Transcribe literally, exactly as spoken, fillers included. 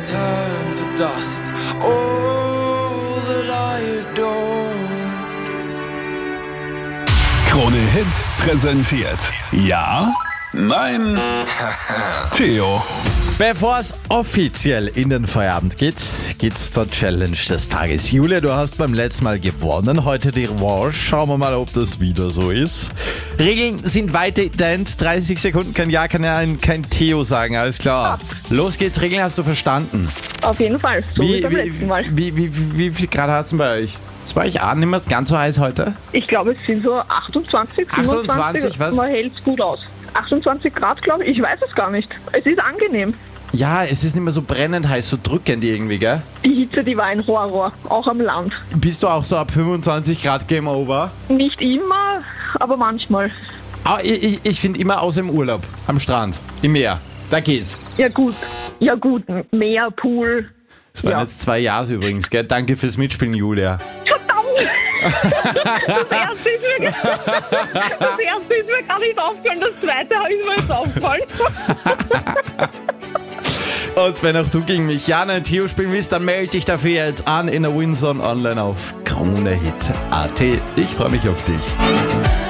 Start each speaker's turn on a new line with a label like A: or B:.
A: turn to dust. All that I adore.
B: Krone Hits präsentiert. Ja? Nein? Theo.
C: Bevor es offiziell in den Feierabend geht, geht's zur Challenge des Tages. Julia, du hast beim letzten Mal gewonnen, heute die Revanche. Schauen wir mal, ob das wieder so ist. Regeln sind weitgehend. dreißig Sekunden, kein Ja, kein Nein, kein Theo sagen, alles klar. Los geht's, Regeln hast du verstanden.
D: Auf jeden Fall, so wie beim letzten Mal.
C: Wie, wie, wie, wie viel Grad hat es denn bei euch? Ist bei euch auch nicht mehr ganz so heiß heute?
D: Ich glaube, es sind so achtundzwanzig, fünfundzwanzig.
C: achtundzwanzig, was?
D: Man hält es gut aus. achtundzwanzig Grad, glaube ich. Ich weiß es gar nicht. Es ist angenehm.
C: Ja, es ist nicht mehr so brennend heiß, so drückend irgendwie, gell?
D: Die Hitze, die war ein Horror, auch am Land.
C: Bist du auch so ab fünfundzwanzig Grad Game Over?
D: Nicht immer, aber manchmal.
C: Ah, ich ich, ich finde immer außer im Urlaub, am Strand, im Meer. Da geht's.
D: Ja gut, ja gut, Meer, Pool.
C: Das waren
D: ja.
C: jetzt zwei Jahre übrigens, gell? Danke fürs Mitspielen, Julia.
D: Verdammt! Das erste ist mir, das erste ist mir gar nicht aufgefallen, das zweite ist mir jetzt aufgefallen.
C: Und wenn auch du gegen mich ja ein Theo spielen willst, dann melde dich dafür jetzt an in der Winzone online auf Krone Hit Punkt at. Ich freue mich auf dich.